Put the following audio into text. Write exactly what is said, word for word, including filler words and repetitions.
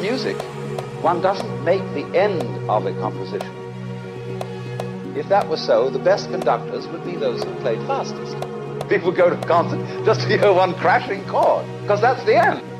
music, one doesn't make the end of a composition. If that were so, the best conductors would be those who played fastest. People go to a concert just to hear one crashing chord, because that's the end.